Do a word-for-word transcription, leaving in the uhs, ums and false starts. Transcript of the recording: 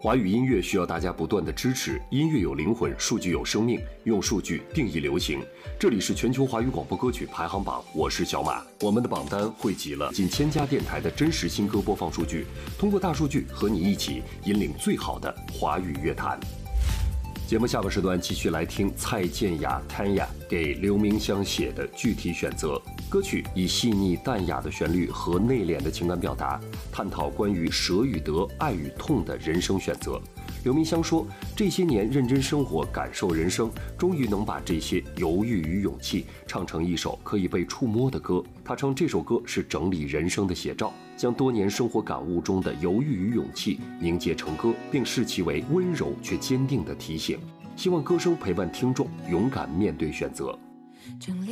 华语音乐需要大家不断的支持，音乐有灵魂，数据有生命，用数据定义流行。这里是全球华语广播歌曲排行榜，我是小马。我们的榜单汇集了近千家电台的真实新歌播放数据，通过大数据和你一起引领最好的华语乐坛。节目下个时段继续来听蔡健雅 Tanya 给刘明湘写的具体选择。歌曲以细腻淡雅的旋律和内敛的情感表达，探讨关于舍与得、爱与痛的人生选择。刘明湘说，这些年认真生活，感受人生，终于能把这些犹豫与勇气唱成一首可以被触摸的歌。他称这首歌是整理人生的写照，将多年生活感悟中的犹豫与勇气凝结成歌，并视其为温柔却坚定的提醒。希望歌声陪伴听众勇敢面对选择。 整理